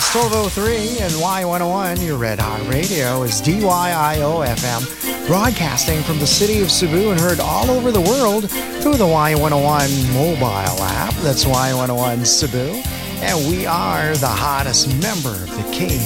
It's 12:03 and Y101, your Red Hot Radio, is DYIO FM, broadcasting from the city of Cebu and heard all over the world through the Y101 mobile app. That's Y101 Cebu. And we are the hottest member of the K